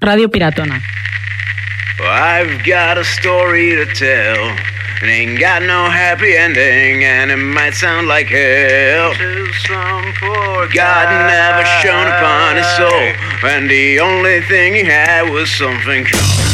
Radio Piratona. I've got a story to tell. It ain't got no happy ending, and it might sound like hell to some poor God never shone upon his soul, and the only thing he had was something called